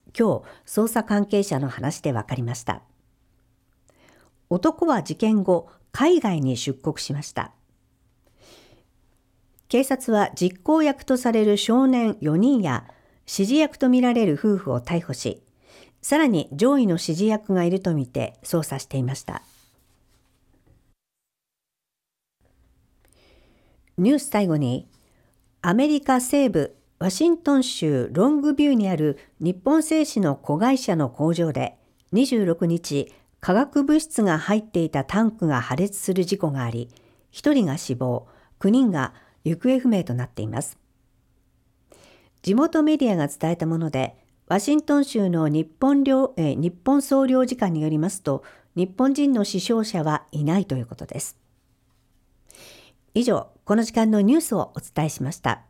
今日、捜査関係者の話で分かりました。男は事件後、海外に出国しました。警察は実行役とされる少年4人や指示役とみられる夫婦を逮捕し、さらに上位の指示役がいるとみて捜査していました。ニュース最後に、アメリカ西部ワシントン州ロングビューにある日本製紙の子会社の工場で26日、化学物質が入っていたタンクが破裂する事故があり、1人が死亡、9人が行方不明となっています。地元メディアが伝えたもので、ワシントン州の日本総領事館によりますと、日本人の死傷者はいないということです。以上、この時間のニュースをお伝えしました。